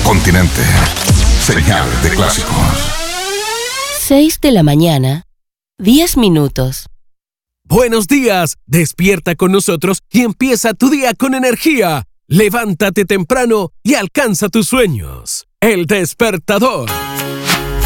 Continente. Señal de clásicos. 6 de la mañana, 10 minutos. Buenos días, despierta con nosotros y empieza tu día con energía. Levántate temprano y alcanza tus sueños. El Despertador.